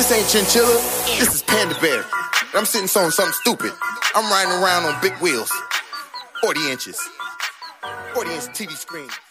This ain't chinchilla, this is panda bear. I'm sitting on something stupid. I'm riding around on big wheels. 40 inches. 40-inch TV screen.